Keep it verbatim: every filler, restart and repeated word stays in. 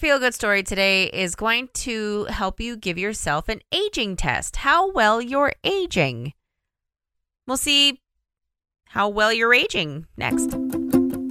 feel good story today is going to help you give yourself an aging test. How well you're aging. We'll see how well you're aging next.